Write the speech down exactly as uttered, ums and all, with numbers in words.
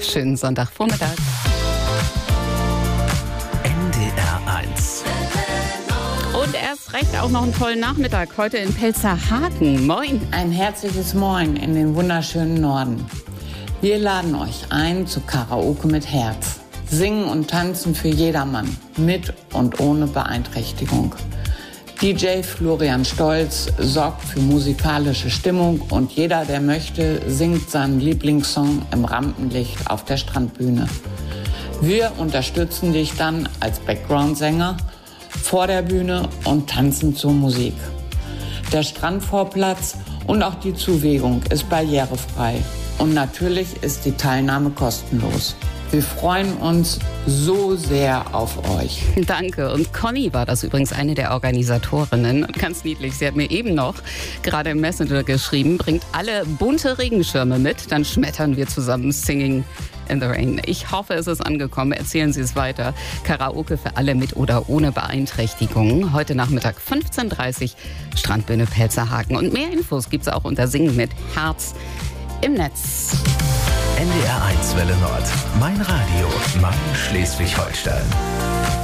Schönen Sonntagvormittag. N D R eins. Und erst recht auch noch einen tollen Nachmittag heute in Pelzerhaken. Moin. Ein herzliches Moin in den wunderschönen Norden. Wir laden euch ein zu Karaoke mit Herz. Singen und tanzen für jedermann, mit und ohne Beeinträchtigung. D J Florian Stolz sorgt für musikalische Stimmung und jeder, der möchte, singt seinen Lieblingssong im Rampenlicht auf der Strandbühne. Wir unterstützen dich dann als Background-Sänger vor der Bühne und tanzen zur Musik. Der Strandvorplatz und auch die Zuwegung ist barrierefrei. Und natürlich ist die Teilnahme kostenlos. Wir freuen uns so sehr auf euch. Danke. Und Conny war das übrigens, eine der Organisatorinnen. Ganz niedlich. Sie hat mir eben noch gerade im Messenger geschrieben, bringt alle bunte Regenschirme mit, dann schmettern wir zusammen Singing in the Rain. Ich hoffe, es ist angekommen. Erzählen Sie es weiter. Karaoke für alle mit oder ohne Beeinträchtigungen. Heute Nachmittag fünfzehn Uhr dreißig, Strandbühne Pelzerhaken. Und mehr Infos gibt es auch unter Singen mit Herz im Netz. N D R eins Welle Nord. Mein Radio. Mein Schleswig-Holstein.